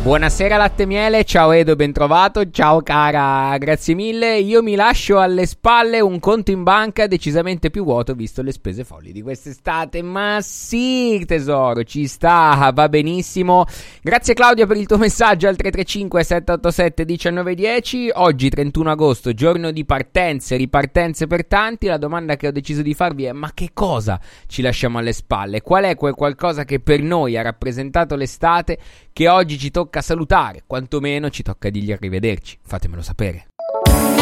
Buonasera Latte Miele, ciao Edo, ben trovato, ciao cara, grazie mille. Io mi lascio alle spalle un conto in banca decisamente più vuoto visto le spese folli di quest'estate. Ma sì tesoro, ci sta, va benissimo. Grazie Claudia per il tuo messaggio al 335 787 1910. Oggi 31 agosto, giorno di partenze, ripartenze per tanti. La domanda che ho deciso di farvi è: ma che cosa ci lasciamo alle spalle? Qual è quel qualcosa che per noi ha rappresentato l'estate che oggi ci tocca salutare, quantomeno ci tocca dirgli arrivederci? Fatemelo sapere.